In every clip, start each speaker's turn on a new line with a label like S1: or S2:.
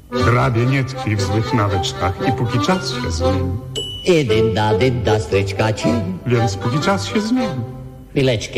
S1: Drabie nie tkwi w złych naweczkach i póki czas się zmieni.
S2: I dynda, stryczka ci.
S1: Więc póki czas się zmieni.
S2: Chwileczkę.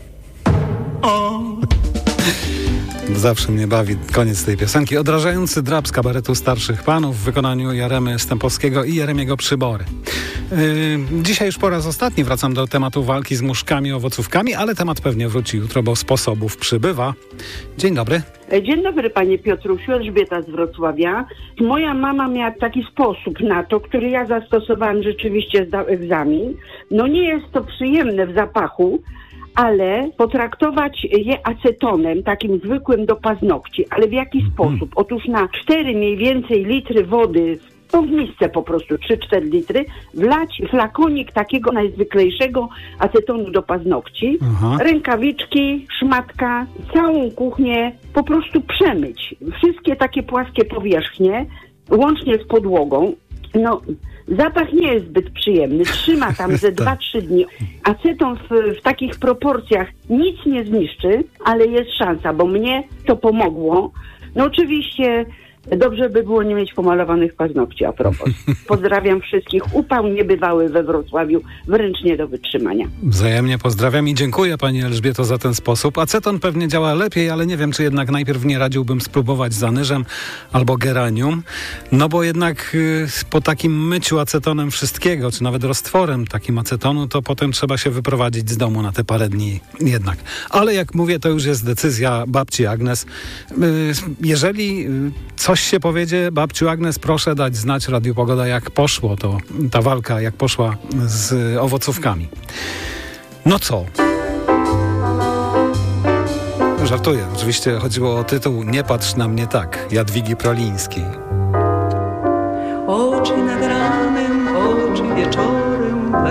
S3: Zawsze mnie bawi koniec tej piosenki. Odrażający drab z kabaretu Starszych Panów w wykonaniu Jaremy Stępowskiego i Jeremiego Przybory. Dzisiaj już po raz ostatni wracam do tematu walki z muszkami, owocówkami, ale temat pewnie wróci jutro, bo sposobów przybywa. Dzień dobry.
S4: Dzień dobry, panie Piotrusiu, Elżbieta z Wrocławia. Moja mama miała taki sposób na to, który ja zastosowałam, rzeczywiście zdał egzamin. No nie jest to przyjemne w zapachu, ale potraktować je acetonem, takim zwykłym do paznokci. Ale w jaki sposób? Otóż na 4 mniej więcej litry wody, w misce po prostu 3-4 litry, wlać flakonik takiego najzwyklejszego acetonu do paznokci, rękawiczki, szmatka, całą kuchnię po prostu przemyć. Wszystkie takie płaskie powierzchnie, łącznie z podłogą. No, zapach nie jest zbyt przyjemny, trzyma tam ze 2-3 dni. Aceton w takich proporcjach nic nie zniszczy, ale jest szansa, bo mnie to pomogło. No oczywiście dobrze by było nie mieć pomalowanych paznokci a propos. Pozdrawiam wszystkich. Upał niebywały we Wrocławiu, wręcz nie do wytrzymania.
S3: Wzajemnie pozdrawiam i dziękuję pani Elżbieto za ten sposób. Aceton pewnie działa lepiej, ale nie wiem, czy jednak najpierw nie radziłbym spróbować z anyżem albo geranium. No bo jednak po takim myciu acetonem wszystkiego, czy nawet roztworem takim acetonu, to potem trzeba się wyprowadzić z domu na te parę dni jednak. Ale jak mówię, to już jest decyzja babci Agnes. Jeżeli coś się powiedzie, babciu Agnes, proszę dać znać Radiu Pogoda, jak poszło to, ta walka, jak poszła z owocówkami. No co? Żartuję. Oczywiście chodziło o tytuł Nie patrz na mnie tak, Jadwigi Prolińskiej.
S5: Oczy na